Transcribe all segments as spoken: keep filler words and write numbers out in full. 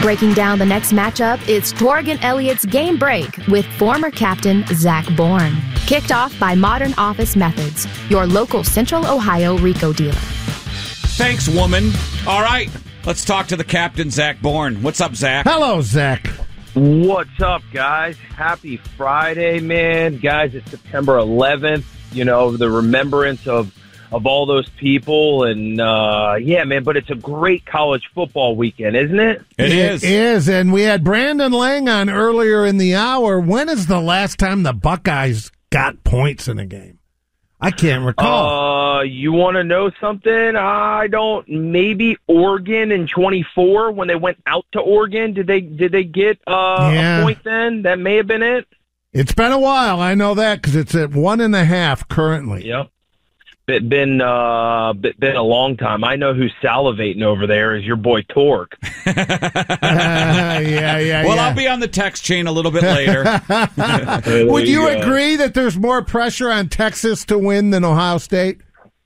Breaking down the next matchup, it's Torgan Elliott's Game Break with former captain Zach Bourne. Kicked off by Modern Office Methods, your local Central Ohio RICO dealer. Thanks, woman. All right, let's talk to the captain, Zach Bourne. What's up, Zach? Hello, Zach. What's up, guys? Happy Friday, man. Guys, it's September eleventh. You know, the remembrance of of all those people. And, uh, yeah, man, but it's a great college football weekend, isn't it? It is. It is, and we had Brandon Lang on earlier in the hour. When is the last time the Buckeyes got points in a game? I can't recall. Uh, you want to know something? I don't. Maybe Oregon in twenty-four when they went out to Oregon. Did they did they get uh, Yeah. a point then? That may have been it. It's been a while. I know that because it's at one and a half currently. Yep. Been been, uh, been a long time. I know who's salivating over there is your boy Torque. uh, yeah, yeah, Well, yeah. I'll be on the text chain a little bit later. Would you, you go. agree that there's more pressure on Texas to win than Ohio State?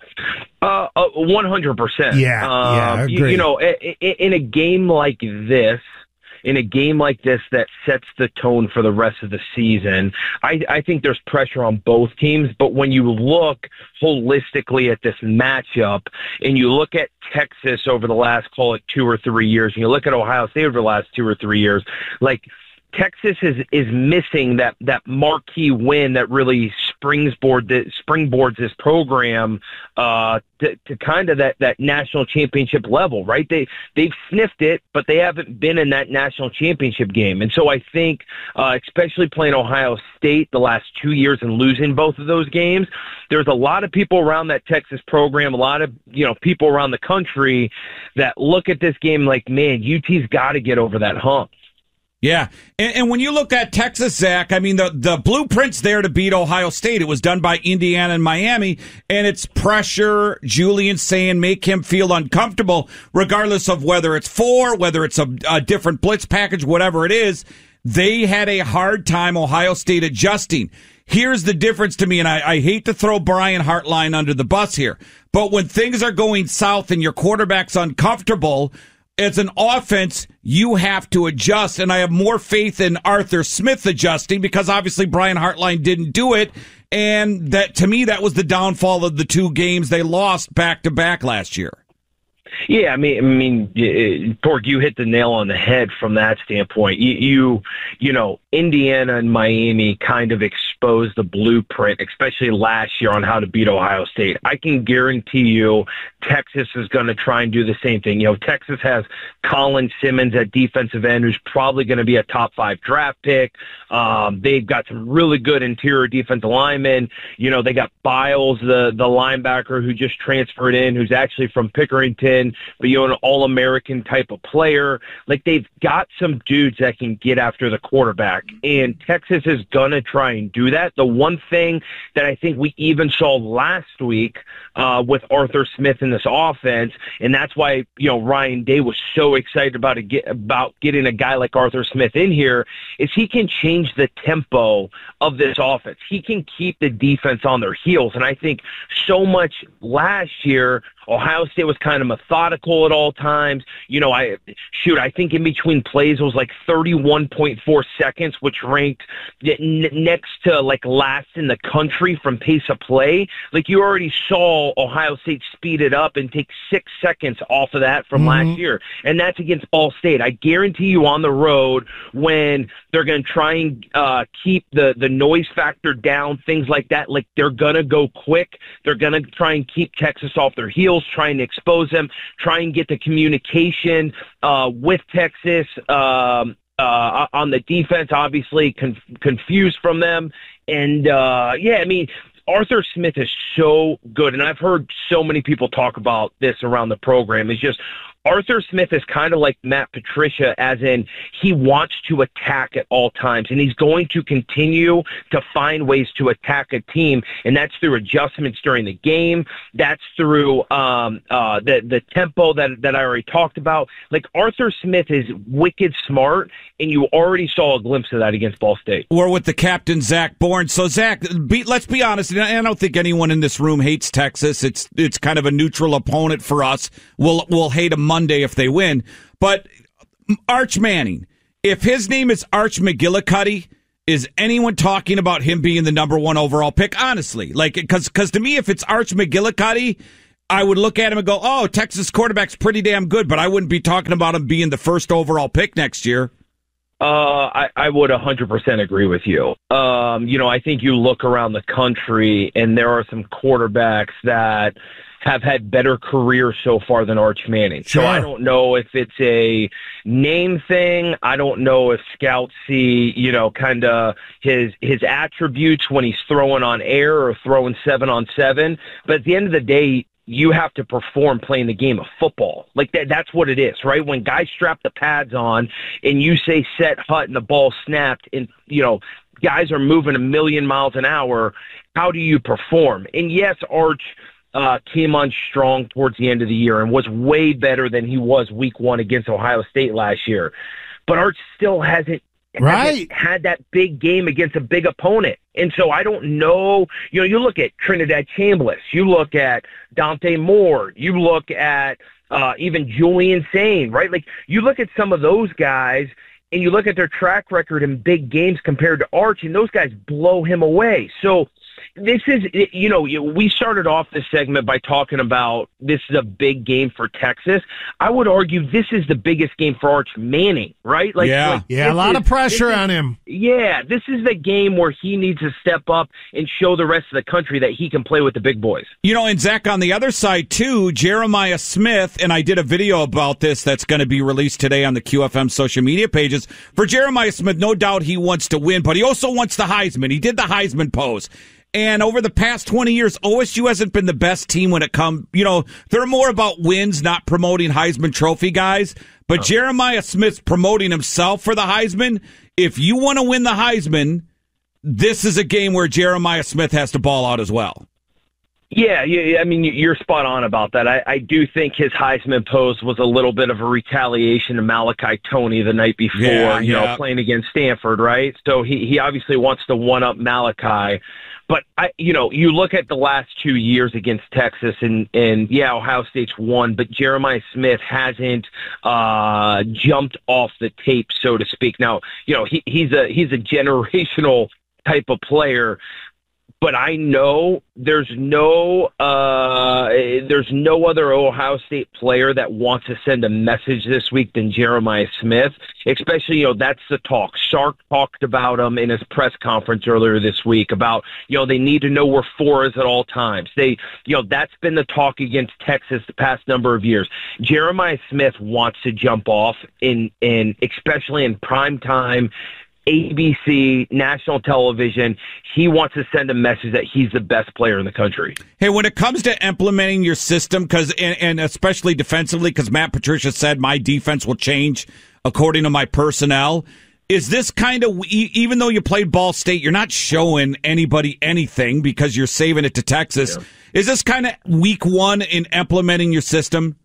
Uh, one hundred percent. Yeah, yeah, I You, agree. you know, in, in a game like this, in a game like this that sets the tone for the rest of the season, I, I think there's pressure on both teams. But when you look holistically at this matchup and you look at Texas over the last, call it two or three years, and you look at Ohio State over the last two or three years, like Texas is is missing that that marquee win that really springboard that springboards this program uh, to, to kind of that, that national championship level, right? They they've sniffed it, but they haven't been in that national championship game. And so I think, uh, especially playing Ohio State the last two years and losing both of those games, there's a lot of people around that Texas program, a lot of you know people around the country that look at this game like, man, U T's got to get over that hump. Yeah, and, and when you look at Texas, Zach, I mean, the, the blueprint's there to beat Ohio State. It was done by Indiana and Miami, and it's pressure, Julian saying, make him feel uncomfortable, regardless of whether it's four, whether it's a, a different blitz package, whatever it is. They had a hard time, Ohio State, adjusting. Here's the difference to me, and I, I hate to throw Brian Hartline under the bus here, but when things are going south and your quarterback's uncomfortable, as an offense, you have to adjust, and I have more faith in Arthur Smith adjusting because obviously Brian Hartline didn't do it, and that to me that was the downfall of the two games they lost back-to-back last year. Yeah, I mean, I mean, Torque, you hit the nail on the head from that standpoint. You, you, you know, Indiana and Miami kind of exposed the blueprint, especially last year, on how to beat Ohio State. I can guarantee you Texas is going to try and do the same thing. You know, Texas has Colin Simmons at defensive end, who's probably going to be a top five draft pick. Um, they've got some really good interior defensive linemen. You know, they got Biles, the, the linebacker who just transferred in, who's actually from Pickerington, but you know, an all-American type of player. Like, they've got some dudes that can get after the quarterback, and Texas is going to try and do that. The one thing that I think we even saw last week uh, with Arthur Smith in this offense, and that's why, you know, Ryan Day was so excited about, a get, about getting a guy like Arthur Smith in here, is he can change the tempo of this offense. He can keep the defense on their heels, and I think so much last year, Ohio State was kind of methodical at all times. You know, I shoot, I think in between plays it was like thirty-one point four seconds, which ranked n- next to like last in the country from pace of play. Like, you already saw Ohio State speed it up and take six seconds off of that from Mm-hmm. last year. And that's against Ball State. I guarantee you on the road, when they're going to try and uh, keep the, the noise factor down, things like that, like they're going to go quick. They're going to try and keep Texas off their heels, trying to expose them, try and get the communication uh, with Texas um, uh, on the defense, obviously con- confused from them. And, uh, yeah, I mean, Arthur Smith is so good, and I've heard so many people talk about this around the program. It's just Arthur Smith is kind of like Matt Patricia, as in he wants to attack at all times, and he's going to continue to find ways to attack a team, and that's through adjustments during the game. That's through um, uh, the the tempo that that I already talked about. Like, Arthur Smith is wicked smart, and you already saw a glimpse of that against Ball State. We're with the captain, Zach Bourne. So, Zach, be, let's be honest, and I don't think anyone in this room hates Texas. It's it's kind of a neutral opponent for us. We'll we'll hate them Monday if they win. But Arch Manning. If his name is Arch McGillicuddy, is anyone talking about him being the number one overall pick? Honestly, like, because because to me, if it's Arch McGillicuddy, I would look at him and go, "Oh, Texas quarterback's pretty damn good," but I wouldn't be talking about him being the first overall pick next year. Uh, I, I would one hundred percent agree with you. Um, you know, I think you look around the country, and there are some quarterbacks that have had better careers so far than Arch Manning. Sure. So I don't know if it's a name thing. I don't know if scouts see, you know, kind of his his attributes when he's throwing on air or throwing seven on seven. But at the end of the day, you have to perform playing the game of football. Like that, that's what it is, right? When guys strap the pads on and you say set hut and the ball snapped and, you know, guys are moving a million miles an hour, how do you perform? And yes, Arch uh, came on strong towards the end of the year and was way better than he was week one against Ohio State last year. But Arch still hasn't Right. had that big game against a big opponent. And so I don't know, you know, you look at Trinidad Chambliss, you look at Dante Moore, you look at uh, even Julian Sain, right? Like you look at some of those guys and you look at their track record in big games compared to Arch, and those guys blow him away. So this is, you know, we started off this segment by talking about this is a big game for Texas. I would argue this is the biggest game for Arch Manning, right? Like, yeah, like yeah, a lot is, of pressure is, on him. Yeah, this is the game where he needs to step up and show the rest of the country that he can play with the big boys. You know, and Zach, on the other side, too, Jeremiah Smith, and I did a video about this that's going to be released today on the Q F M social media pages. For Jeremiah Smith, no doubt he wants to win, but he also wants the Heisman. He did the Heisman pose. And over the past twenty years, O S U hasn't been the best team when it comes, you know, they're more about wins, not promoting Heisman Trophy guys. But oh. Jeremiah Smith's promoting himself for the Heisman. If you want to win the Heisman, this is a game where Jeremiah Smith has to ball out as well. Yeah, yeah, I mean, you're spot on about that. I, I do think his Heisman pose was a little bit of a retaliation to Malachi Toney the night before, yeah, you yeah. know, playing against Stanford, right? So he, he obviously wants to one-up Malachi. But, I, you know, you look at the last two years against Texas, and, and yeah, Ohio State's won, but Jeremiah Smith hasn't uh, jumped off the tape, so to speak. Now, you know, he, he's a he's a generational type of player, but I know there's no uh, there's no other Ohio State player that wants to send a message this week than Jeremiah Smith. Especially, you know, that's the talk. Sark talked about him in his press conference earlier this week about, you know, they need to know where four is at all times. They, you know, that's been the talk against Texas the past number of years. Jeremiah Smith wants to jump off in, in especially in prime time. A B C, national television, he wants to send a message that he's the best player in the country. Hey, when it comes to implementing your system, because and, and especially defensively, because Matt Patricia said my defense will change according to my personnel, is this kind of, even though you played Ball State, you're not showing anybody anything because you're saving it to Texas. Yeah. Is this kind of week one in implementing your system?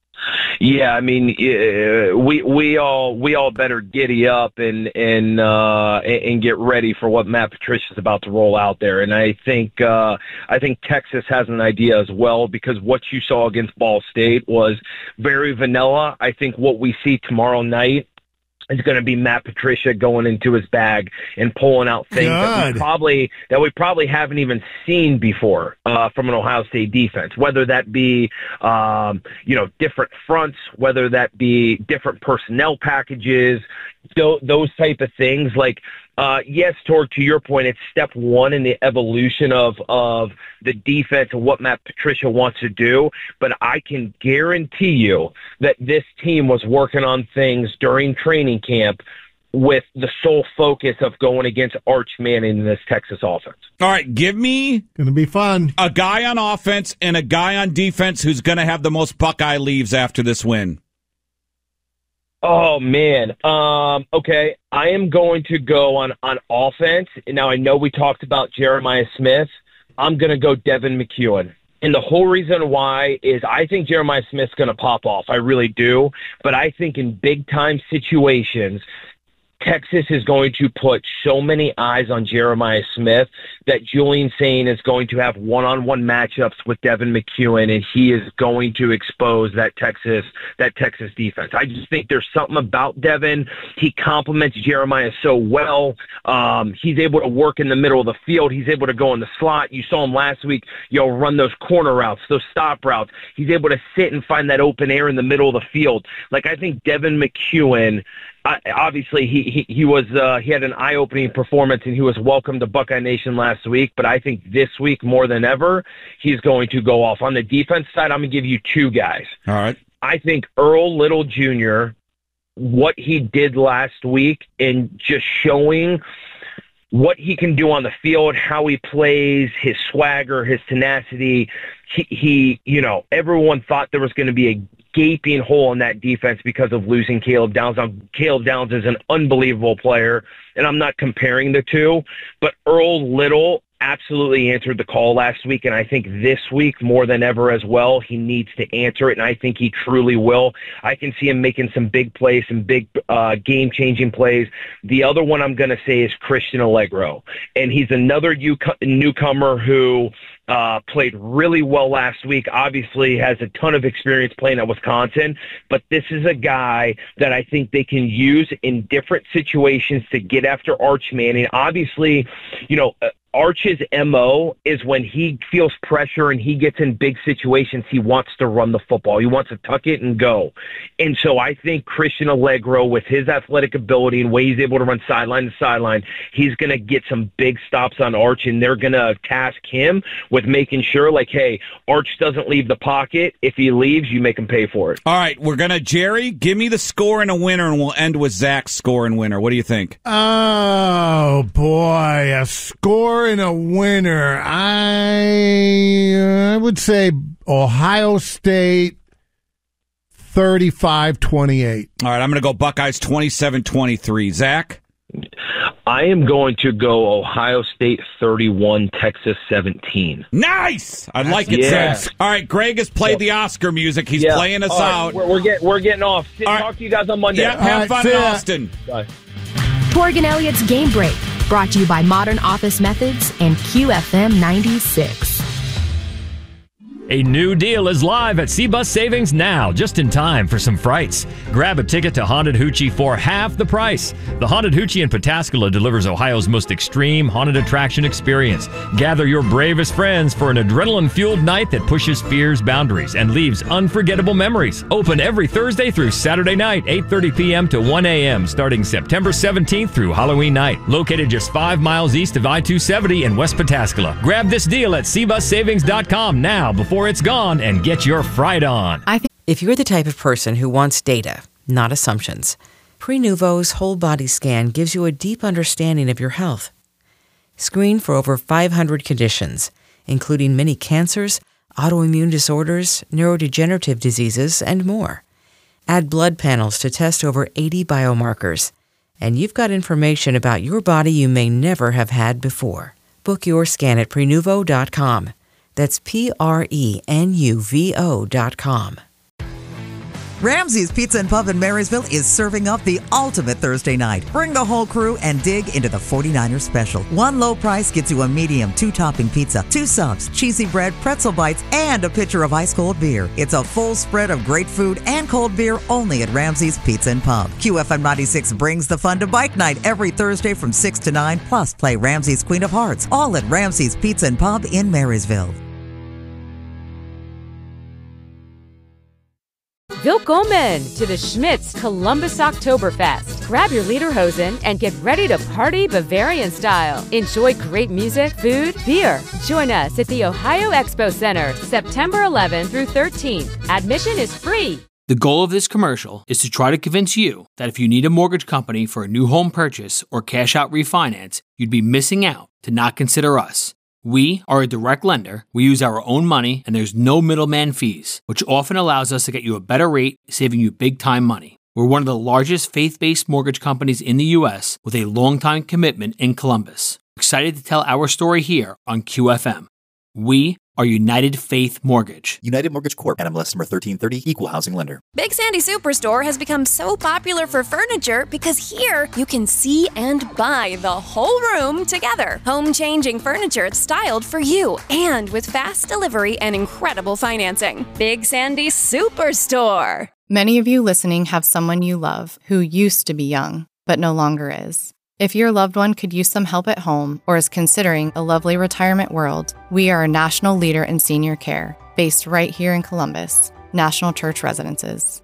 Yeah, I mean, uh, we we all we all better giddy up and and uh, and get ready for what Matt Patricia's about to roll out there. And I think uh, I think Texas has an idea as well, because what you saw against Ball State was very vanilla. I think what we see tomorrow night is going to be Matt Patricia going into his bag and pulling out things that we probably that we probably haven't even seen before uh, from an Ohio State defense. Whether that be um, you know different fronts, whether that be different personnel packages, th- those type of things. Like uh, yes, Torg, to your point, it's step one in the evolution of of the defense and what Matt Patricia wants to do. But I can guarantee you that this team was working on things during training camp with the sole focus of going against Arch Manning in this Texas offense. All right, give me gonna be fun. A guy on offense and a guy on defense who's going to have the most Buckeye leaves after this win. Oh, man. Um, okay, I am going to go on, on offense. Now, I know we talked about Jeremiah Smith. I'm going to go Devin McEwen. And the whole reason why is I think Jeremiah Smith's going to pop off. I really do. But I think in big-time situations, Texas is going to put so many eyes on Jeremiah Smith that Julian Sain is going to have one-on-one matchups with Devin McEwen, and he is going to expose that Texas that Texas defense. I just think there's something about Devin. He complements Jeremiah so well. Um, he's able to work in the middle of the field. He's able to go in the slot. You saw him last week, you know, run those corner routes, those stop routes. He's able to sit and find that open air in the middle of the field. Like, I think Devin McEwen, Uh, obviously, he he, he was uh, he had an eye-opening performance, and he was welcome to Buckeye Nation last week. But I think this week more than ever, he's going to go off. On the defense side, I'm going to give you two guys. All right. I think Earl Little Junior, what he did last week in just showing what he can do on the field, how he plays, his swagger, his tenacity. He, he you know, everyone thought there was going to be a gaping hole in that defense because of losing Caleb Downs. Now, Caleb Downs is an unbelievable player, and I'm not comparing the two, but Earl Little absolutely answered the call last week, and I think this week more than ever as well, he needs to answer it, and I think he truly will. I can see him making some big plays, some big uh, game-changing plays. The other one I'm going to say is Christian Allegro, and he's another U- newcomer who Uh, played really well last week, obviously has a ton of experience playing at Wisconsin, but this is a guy that I think they can use in different situations to get after Arch Manning. Obviously, you know, Arch's M O is when he feels pressure and he gets in big situations, he wants to run the football. He wants to tuck it and go. And so I think Christian Allegro, with his athletic ability and way he's able to run sideline to sideline, he's going to get some big stops on Arch, and they're going to task him with making sure, like, hey, Arch doesn't leave the pocket. If he leaves, you make him pay for it. All right, we're going to, Jerry, give me the score and a winner, and we'll end with Zach's score and winner. What do you think? Oh, boy, a score and a winner. I, I would say Ohio State thirty-five twenty-eight. All right, I'm going to go Buckeyes twenty-seven twenty-three. Zach? I am going to go Ohio State thirty-one, Texas seventeen. Nice! I like it, yeah. Zach. All right, Greg has played the Oscar music. He's yeah. playing us right, out. We're, we're, get, we're getting off. Talk right. to you guys on Monday. Yeah, have right, fun in ya. Austin. Bye. Torgan Elliott's Game Break, brought to you by Modern Office Methods and Q F M ninety-six. A new deal is live at C-Bus Savings now, just in time for some frights. Grab a ticket to Haunted Hoochie for half the price. The Haunted Hoochie in Pataskala delivers Ohio's most extreme haunted attraction experience. Gather your bravest friends for an adrenaline-fueled night that pushes fear's boundaries and leaves unforgettable memories. Open every Thursday through Saturday night, eight thirty p.m. to one a.m., starting September seventeenth through Halloween night. Located just five miles east of I two seventy in West Pataskala. Grab this deal at c bus savings dot com now before it's gone, and get your fright on. I think if you're the type of person who wants data, not assumptions, Prenuvo's whole body scan gives you a deep understanding of your health. Screen for over five hundred conditions, including many cancers, autoimmune disorders, neurodegenerative diseases, and more. Add blood panels to test over eighty biomarkers, and you've got information about your body you may never have had before. Book your scan at Prenuvo dot com. That's P R E N U V O dot com. Ramsey's Pizza and Pub in Marysville is serving up the ultimate Thursday night. Bring the whole crew and dig into the forty-niners special. One low price gets you a medium two-topping pizza, two subs, cheesy bread, pretzel bites, and a pitcher of ice-cold beer. It's a full spread of great food and cold beer only at Ramsey's Pizza and Pub. Q F M ninety-six brings the fun to Bike Night every Thursday from six to nine, plus play Ramsey's Queen of Hearts, all at Ramsey's Pizza and Pub in Marysville. Willkommen to the Schmitz Columbus Oktoberfest. Grab your lederhosen and get ready to party Bavarian style. Enjoy great music, food, beer. Join us at the Ohio Expo Center, September eleventh through thirteenth. Admission is free. The goal of this commercial is to try to convince you that if you need a mortgage company for a new home purchase or cash out refinance, you'd be missing out to not consider us. We are a direct lender, we use our own money, and there's no middleman fees, which often allows us to get you a better rate, saving you big time money. We're one of the largest faith-based mortgage companies in the U S with a long-time commitment in Columbus. Excited to tell our story here on Q F M. We are United Faith Mortgage. United Mortgage Corp. N M L S number thirteen thirty, Equal Housing Lender. Big Sandy Superstore has become so popular for furniture because here you can see and buy the whole room together. Home-changing furniture styled for you and with fast delivery and incredible financing. Big Sandy Superstore. Many of you listening have someone you love who used to be young, but no longer is. If your loved one could use some help at home or is considering a lovely retirement world, we are a national leader in senior care, based right here in Columbus, National Church Residences.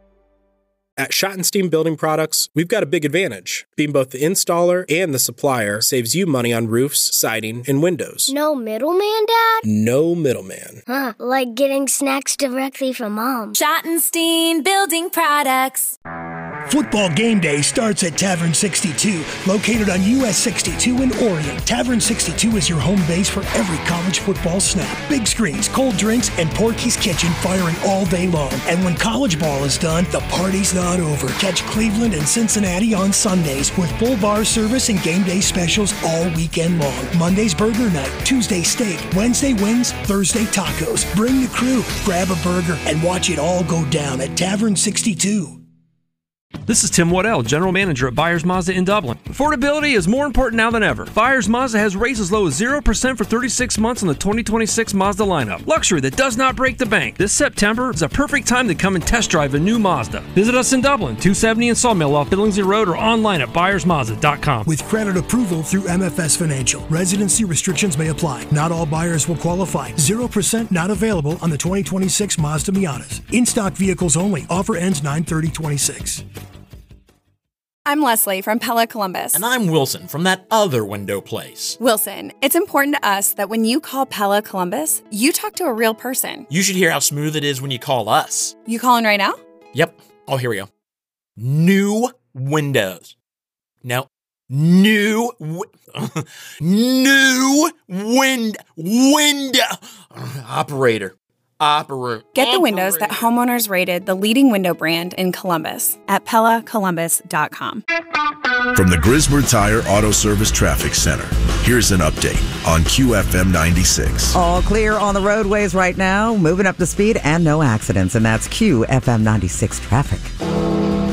At Schottenstein Building Products, we've got a big advantage. Being both the installer and the supplier saves you money on roofs, siding, and windows. No middleman, Dad? No middleman. Huh, like getting snacks directly from Mom. Schottenstein Building Products. Football game day starts at Tavern sixty-two, located on U S sixty-two in Orion. Tavern sixty-two is your home base for every college football snap. Big screens, cold drinks, and Porky's Kitchen firing all day long. And when college ball is done, the party's not over. Catch Cleveland and Cincinnati on Sundays with full bar service and game day specials all weekend long. Monday's burger night, Tuesday steak, Wednesday wings, Thursday tacos. Bring the crew, grab a burger, and watch it all go down at Tavern sixty-two. This is Tim Waddell, General Manager at Byers Mazda in Dublin. Affordability is more important now than ever. Byers Mazda has rates as low as zero percent for thirty-six months on the twenty twenty-six Mazda lineup. Luxury that does not break the bank. This September is a perfect time to come and test drive a new Mazda. Visit us in Dublin, two seventy in Sawmill off Billingsley Road, or online at byers mazda dot com. With credit approval through M F S Financial. Residency restrictions may apply. Not all buyers will qualify. zero percent not available on the twenty twenty-six Mazda Miatas. In-stock vehicles only. Offer ends nine thirty twenty-six. I'm Leslie from Pella Columbus. And I'm Wilson from that other window place. Wilson, it's important to us that when you call Pella Columbus, you talk to a real person. You should hear how smooth it is when you call us. You calling right now? Yep. Oh, here we go. New windows. No. New wi- New wind window operator. Operator. Get the windows that homeowners rated the leading window brand in Columbus at pella columbus dot com. From the Grismer Tire Auto Service Traffic Center, here's an update on Q F M ninety-six. All clear on the roadways right now, moving up the speed and no accidents, and that's Q F M ninety-six traffic.